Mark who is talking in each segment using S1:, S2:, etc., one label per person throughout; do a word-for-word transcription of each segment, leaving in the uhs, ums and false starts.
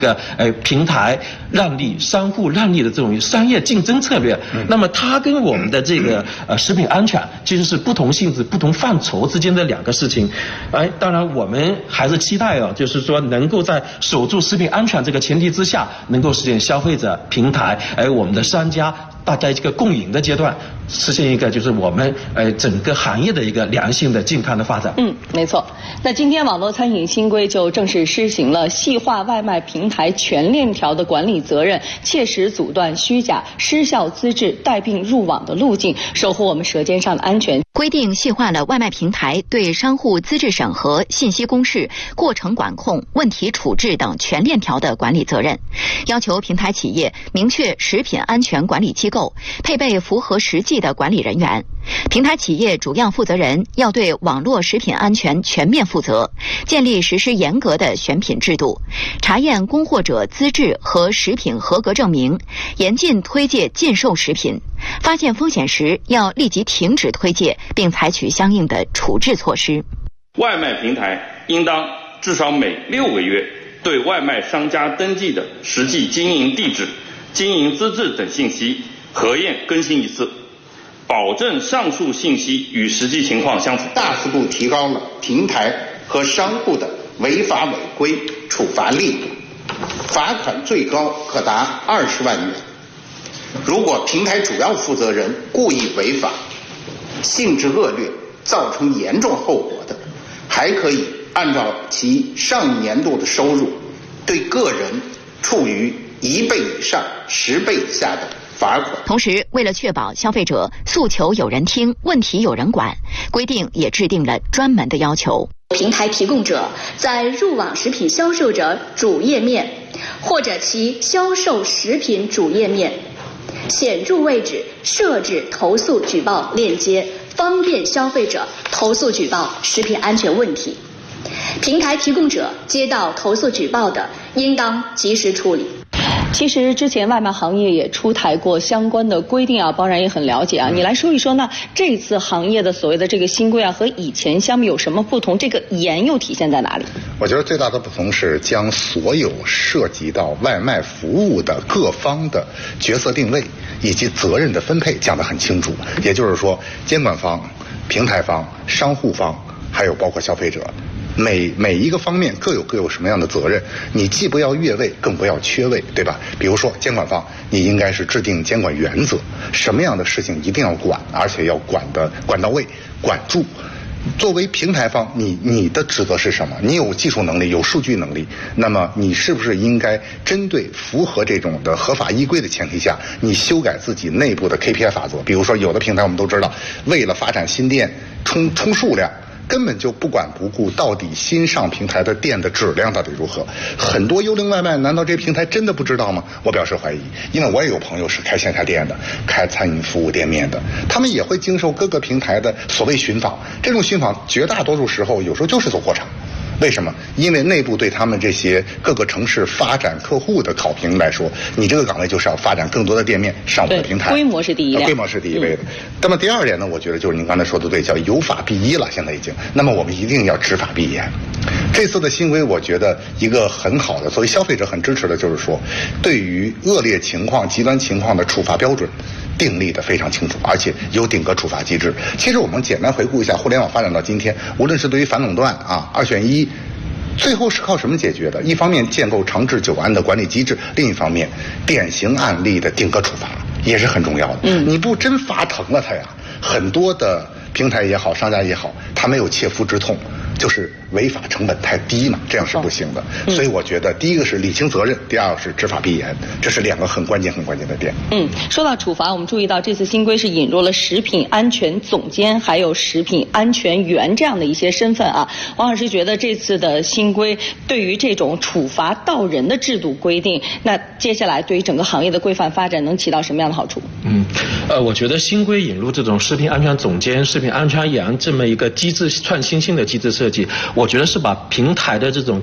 S1: 个呃平台让利、商户让利的这种商业竞争策略，嗯、那么它跟我们的这个呃食品安全其实是不同性质、不同范畴之间的两个事情。哎，当然我们还是期待啊，就是说能够在守住食品安全这个前提之下，能够实现消费者、平台，还有我们的商家大家一个共赢的阶段，实现一个就是我们呃整个行业的一个良性的健康的发展。
S2: 嗯，没错。那今天网络餐饮新规就正式施行了细化外卖平台全链条的管理责任，切实阻断虚假、失效资质带病入网的路径，守护我们舌尖上的安全。
S3: 规定细化了外卖平台对商户资质审核、信息公示、过程管控、问题处置等全链条的管理责任，要求平台企业明确食品安全管理机构，配备符合实际的管理人员。平台企业主要负责人要对网络食品安全全面负责，建立实施严格的选品制度，查验供货者资质和食品合格证明，严禁推介禁售食品。发现风险时要立即停止推介，并采取相应的处置措施。
S4: 外卖平台应当至少每六个月对外卖商家登记的实际经营地址、经营资质等信息核验更新一次，保证上述信息与实际情况相符。
S5: 大幅度提高了平台和商户的违法违规处罚力度，罚款最高可达二十万元。如果平台主要负责人故意违法、性质恶劣、造成严重后果的，还可以按照其上年度的收入，对个人处于一倍以上十倍以下的罚款。
S3: 同时，为了确保消费者诉求有人听、问题有人管，规定也制定了专门的要求。
S6: 平台提供者在入网食品销售者主页面或者其销售食品主页面显著位置设置投诉举报链接，方便消费者投诉举报食品安全问题。平台提供者接到投诉举报的，应当及时处理。
S2: 其实之前外卖行业也出台过相关的规定啊，当然也很了解啊。你来说一说呢？这次行业的所谓的这个新规啊，和以前相比有什么不同？这个严又体现在哪里？
S7: 我觉得最大的不同是将所有涉及到外卖服务的各方的角色定位以及责任的分配讲得很清楚。也就是说，监管方、平台方、商户方，还有包括消费者。每每一个方面各有各有什么样的责任，你既不要越位，更不要缺位，对吧？比如说监管方，你应该是制定监管原则，什么样的事情一定要管，而且要管的管到位、管住。作为平台方，你你的职责是什么？你有技术能力，有数据能力，那么你是不是应该针对符合这种的合法依规的前提下，你修改自己内部的 K P I 法则？比如说有的平台我们都知道，为了发展新店冲冲数量，根本就不管不顾到底新上平台的店的质量到底如何。很多幽灵外卖难道这平台真的不知道吗？我表示怀疑，因为我也有朋友是开线下店的，开餐饮服务店面的，他们也会经受各个平台的所谓寻访，这种寻访绝大多数时候有时候就是走过场。为什么？因为内部对他们这些各个城市发展客户的考评来说，你这个岗位就是要发展更多的店面上我的平台，
S2: 规模是第一，
S7: 规模是第一位的。嗯、那么第二点呢，我觉得就是您刚才说的对，叫有法必依了，现在已经。那么我们一定要执法必严。这次的新规，我觉得一个很好的，作为消费者很支持的，就是说，对于恶劣情况、极端情况的处罚标准订立的非常清楚，而且有顶格处罚机制。其实我们简单回顾一下，互联网发展到今天，无论是对于反垄断啊、二选一，最后是靠什么解决的？一方面建构长治久安的管理机制，另一方面典型案例的顶格处罚也是很重要的。嗯，你不真罚疼了他呀，很多的平台也好，商家也好，他没有切肤之痛，就是违法成本太低嘛，这样是不行的。嗯、所以我觉得第一个是理清责任，第二个是执法必严，这是两个很关键很关键的点。
S2: 嗯，说到处罚，我们注意到这次新规是引入了食品安全总监还有食品安全员这样的一些身份啊。王老师觉得这次的新规对于这种处罚到人的制度规定，那接下来对于整个行业的规范发展能起到什么样的好处？
S1: 嗯，呃，我觉得新规引入这种食品安全总监、食品安全员这么一个机制创新性的机制设计，我觉得是把平台的这种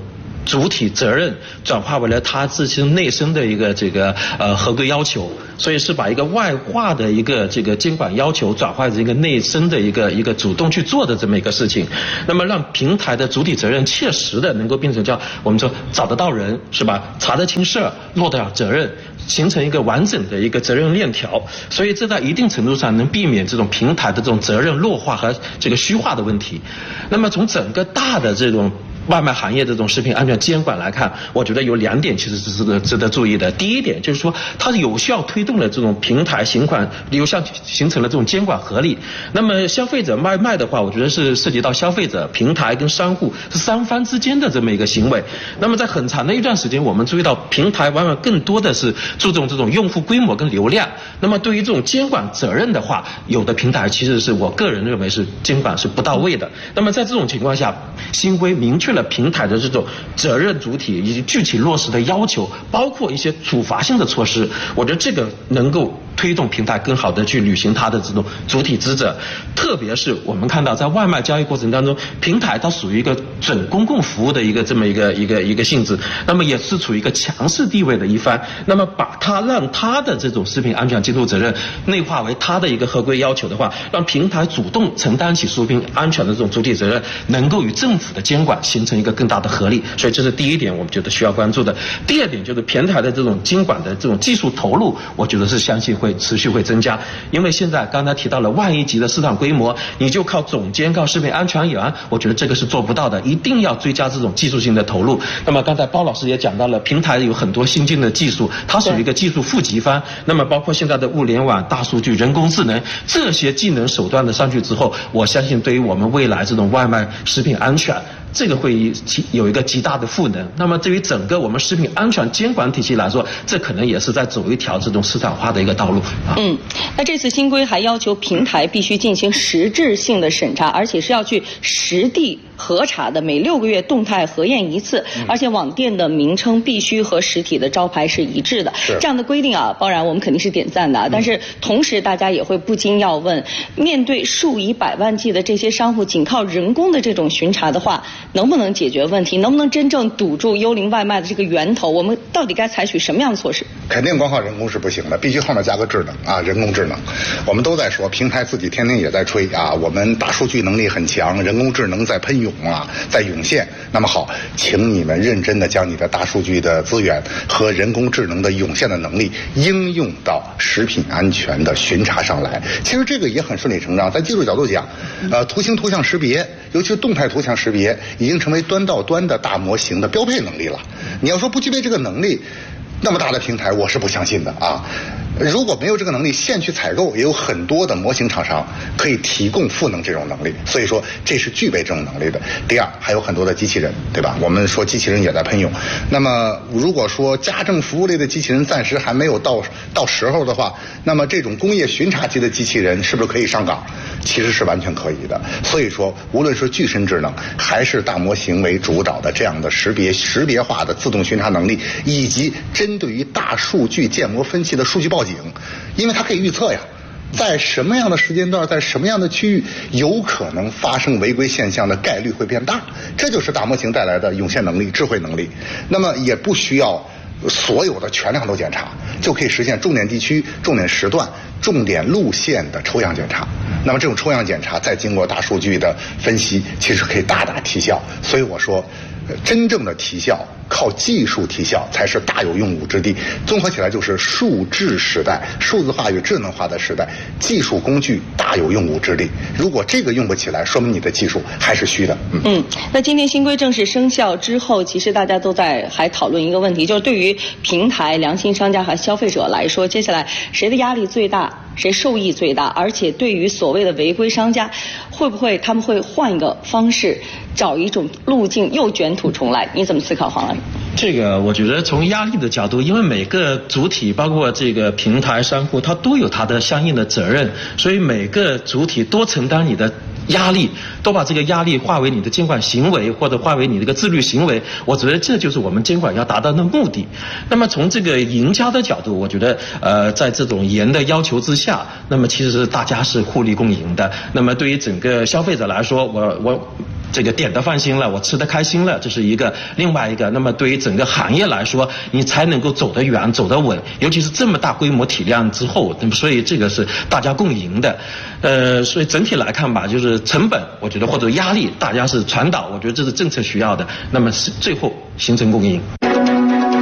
S1: 主体责任转化为了它自身内生的一个这个呃合规要求，所以是把一个外化的一个这个监管要求转化成一个内生的一个一个主动去做的这么一个事情，那么让平台的主体责任切实的能够变成叫我们说找得到人是吧，查得清事儿，落得了责任，形成一个完整的一个责任链条，所以这在一定程度上能避免这种平台的这种责任弱化和这个虚化的问题。那么从整个大的这种外卖行业这种食品安全监管来看，我觉得有两点其实是值得值得注意的。第一点就是说，它有效推动了这种平台行管，有效形成了这种监管合力。那么消费者外卖的话，我觉得是涉及到消费者、平台跟商户是三方之间的这么一个行为。那么在很长的一段时间，我们注意到平台往往更多的是注重这种用户规模跟流量。那么对于这种监管责任的话，有的平台其实是我个人认为是监管是不到位的。那么在这种情况下，新规明确了平台的这种责任主体以及具体落实的要求，包括一些处罚性的措施，我觉得这个能够推动平台更好的去履行它的这种主体职责。特别是我们看到在外卖交易过程当中，平台它属于一个准公共服务的一个这么一个一个一个性质，那么也是处于一个强势地位的一方，那么把它让它的这种食品安全监督责任内化为它的一个合规要求的话，让平台主动承担起食品安全的这种主体责任，能够与政府的监管形成一个更大的合力。所以这是第一点我们觉得需要关注的。第二点就是平台的这种监管的这种技术投入，我觉得是相信会持续会增加。因为现在刚才提到了万亿级的市场规模，你就靠总监靠食品安全员，我觉得这个是做不到的，一定要追加这种技术性的投入。那么刚才包老师也讲到了，平台有很多新进的技术，它属于一个技术负极方，那么包括现在的物联网、大数据、人工智能这些技能手段的上去之后，我相信对于我们未来这种外卖食品安全，这个会有一个极大的赋能。那么对于整个我们食品安全监管体系来说，这可能也是在走一条这种市场化的一个道路。
S2: 嗯，那这次新规还要求平台必须进行实质性的审查，而且是要去实地核查的，每六个月动态核验一次，而且网店的名称必须和实体的招牌是一致的。这样的规定啊，当然我们肯定是点赞的，但是同时大家也会不禁要问，面对数以百万计的这些商户，仅靠人工的这种巡查的话，能不能解决问题？能不能真正堵住幽灵外卖的这个源头？我们到底该采取什么样的措施？
S7: 肯定光靠人工是不行的，必须后面加个智能啊，人工智能。我们都在说，平台自己天天也在吹啊，我们大数据能力很强，人工智能在喷涌啊，在涌现。那么好，请你们认真的将你的大数据的资源和人工智能的涌现的能力应用到食品安全的巡查上来。其实这个也很顺理成章，在技术角度讲，呃，图形图像识别，尤其是动态图像识别，已经成为端到端的大模型的标配能力了。你要说不具备这个能力，那么大的平台我是不相信的啊。如果没有这个能力，现去采购也有很多的模型厂商可以提供赋能这种能力，所以说这是具备这种能力的。第二，还有很多的机器人，对吧？我们说机器人也在喷涌。那么如果说家政服务类的机器人暂时还没有到到时候的话，那么这种工业巡查级的机器人是不是可以上岗？其实是完全可以的。所以说，无论是具身智能还是大模型为主导的这样的识别识别化的自动巡查能力，以及针对于大数据建模分析的数据报警，因为它可以预测呀，在什么样的时间段，在什么样的区域有可能发生违规现象的概率会变大，这就是大模型带来的涌现能力、智慧能力。那么也不需要所有的全量都检查，就可以实现重点地区、重点时段、重点路线的抽样检查。那么这种抽样检查再经过大数据的分析，其实可以大大提效。所以我说，真正的提效靠技术提效才是大有用武之地。综合起来就是数字时代、数字化与智能化的时代，技术工具大有用武之地。如果这个用不起来，说明你的技术还是虚的。嗯，
S2: 嗯那今天新规正式生效之后，其实大家都在还讨论一个问题，就是对于平台、良心商家和消费者来说，接下来谁的压力最大？谁受益最大？而且对于所谓的违规商家，会不会他们会换一个方式，找一种路径又卷土重来？你怎么思考，黄老师？
S1: 这个我觉得从压力的角度，因为每个主体包括这个平台商户，它都有它的相应的责任，所以每个主体多承担你的压力，都把这个压力化为你的监管行为，或者化为你的一个自律行为，我觉得这就是我们监管要达到的目的。那么从这个赢家的角度，我觉得呃在这种严的要求之下，那么其实大家是互利共赢的。那么对于整个消费者来说，我我这个点的放心了，我吃的开心了，这是一个；另外一个，那么对于整个行业来说，你才能够走得远、走得稳，尤其是这么大规模体量之后，那么所以这个是大家共赢的。呃，所以整体来看吧，就是成本，我觉得或者压力，大家是传导，我觉得这是政策需要的，那么是最后形成共赢。